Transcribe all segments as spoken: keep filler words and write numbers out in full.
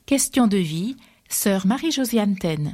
Question de vie, sœur Marie-Josiane Taine.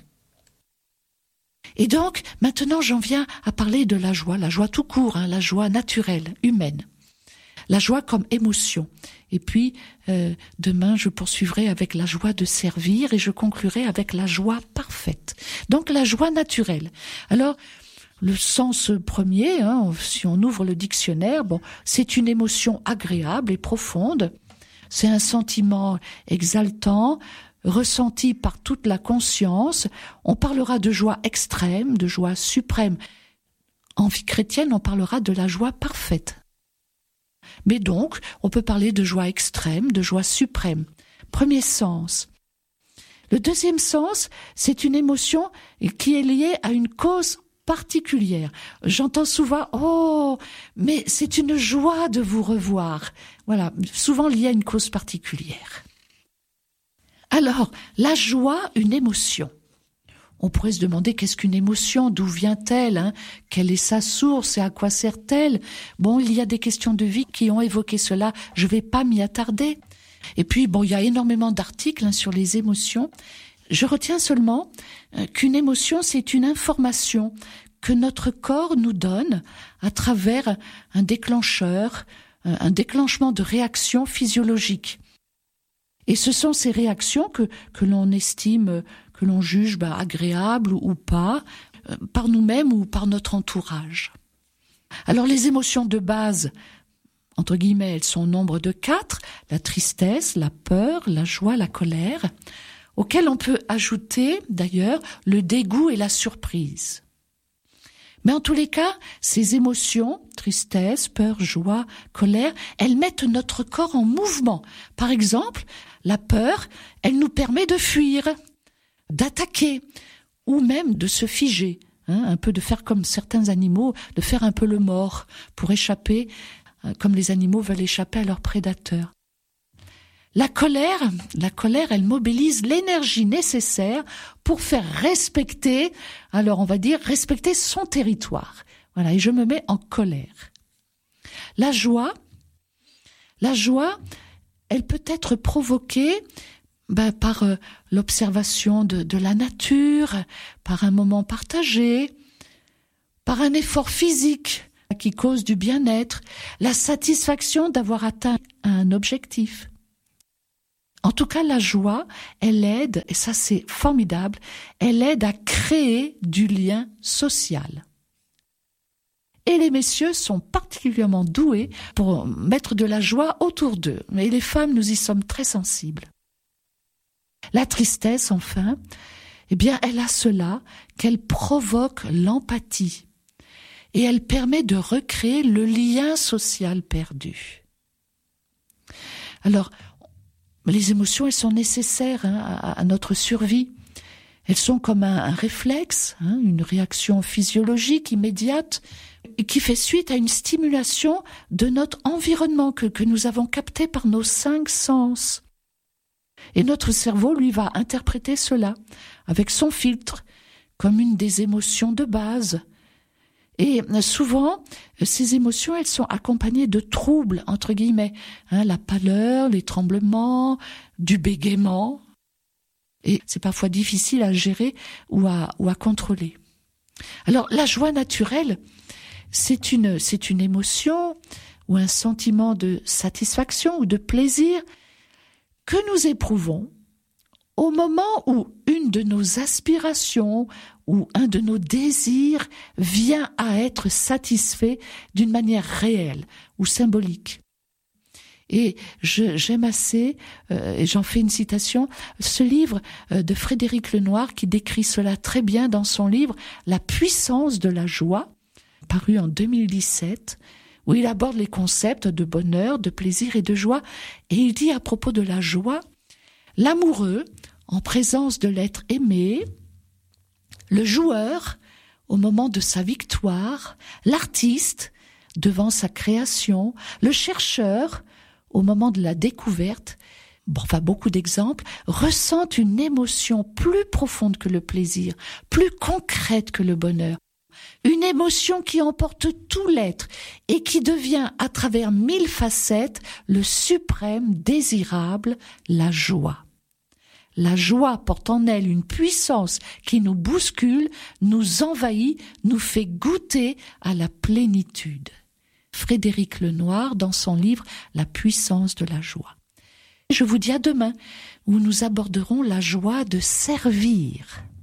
Et donc, maintenant j'en viens à parler de la joie, la joie tout court, hein, la joie naturelle, humaine. La joie comme émotion. Et puis, euh, demain, je poursuivrai avec la joie de servir et je conclurai avec la joie parfaite. Donc, la joie naturelle. Alors, le sens premier, hein, si on ouvre le dictionnaire, bon, c'est une émotion agréable et profonde. C'est un sentiment exaltant, ressenti par toute la conscience. On parlera de joie extrême, de joie suprême. En vie chrétienne, on parlera de la joie parfaite. Mais donc, on peut parler de joie extrême, de joie suprême. Premier sens. Le deuxième sens, c'est une émotion qui est liée à une cause particulière. J'entends souvent « Oh, mais c'est une joie de vous revoir ». Voilà, souvent liée à une cause particulière. Alors, la joie, une émotion. On pourrait se demander qu'est-ce qu'une émotion, d'où vient-elle, hein, quelle est sa source et à quoi sert-elle. Bon, il y a des questions de vie qui ont évoqué cela, je ne vais pas m'y attarder. Et puis, bon, il y a énormément d'articles hein, sur les émotions. Je retiens seulement euh, qu'une émotion, c'est une information que notre corps nous donne à travers un déclencheur, un déclenchement de réactions physiologiques. Et ce sont ces réactions que, que l'on estime, que l'on juge bah, agréables ou, ou pas, euh, par nous-mêmes ou par notre entourage. Alors les émotions de base, entre guillemets, elles sont au nombre de quatre, la tristesse, la peur, la joie, la colère, auxquelles on peut ajouter d'ailleurs le dégoût et la surprise. Mais en tous les cas, ces émotions, tristesse, peur, joie, colère, elles mettent notre corps en mouvement. Par exemple, la peur, elle nous permet de fuir, d'attaquer, ou même de se figer, hein, un peu de faire comme certains animaux, de faire un peu le mort pour échapper, hein, comme les animaux veulent échapper à leurs prédateurs. La colère, la colère, elle mobilise l'énergie nécessaire pour faire respecter, alors on va dire, respecter son territoire. Voilà, et je me mets en colère. La joie, la joie, elle peut être provoquée ben, par euh, l'observation de, de la nature, par un moment partagé, par un effort physique qui cause du bien-être, la satisfaction d'avoir atteint un objectif. En tout cas, la joie, elle aide, et ça c'est formidable, elle aide à créer du lien social. Et les messieurs sont particulièrement doués pour mettre de la joie autour d'eux. Mais les femmes, nous y sommes très sensibles. La tristesse, enfin, eh bien, elle a cela qu'elle provoque l'empathie. Et elle permet de recréer le lien social perdu. Alors, les émotions, elles sont nécessaires hein, à, à notre survie. Elles sont comme un, un réflexe, hein, une réaction physiologique immédiate qui fait suite à une stimulation de notre environnement que, que nous avons capté par nos cinq sens. Et notre cerveau, lui, va interpréter cela avec son filtre comme une des émotions de base. Et souvent, ces émotions, elles sont accompagnées de troubles, entre guillemets, hein, la pâleur, les tremblements, du bégaiement. Et c'est parfois difficile à gérer ou à, ou à contrôler. Alors, la joie naturelle, c'est une, c'est une émotion ou un sentiment de satisfaction ou de plaisir que nous éprouvons au moment où une de nos aspirations ou un de nos désirs vient à être satisfait d'une manière réelle ou symbolique. Et je, j'aime assez, euh, et j'en fais une citation, ce livre euh, de Frédéric Lenoir qui décrit cela très bien dans son livre « La puissance de la joie », paru en deux mille dix-sept, où il aborde les concepts de bonheur, de plaisir et de joie. Et il dit à propos de la joie, l'amoureux, en présence de l'être aimé, le joueur, au moment de sa victoire, l'artiste, devant sa création, le chercheur, au moment de la découverte, bon, enfin beaucoup d'exemples, ressentent une émotion plus profonde que le plaisir, plus concrète que le bonheur. Une émotion qui emporte tout l'être et qui devient, à travers mille facettes, le suprême désirable, la joie. La joie porte en elle une puissance qui nous bouscule, nous envahit, nous fait goûter à la plénitude. Frédéric Lenoir dans son livre « La puissance de la joie ». Je vous dis à demain où nous aborderons la joie de servir.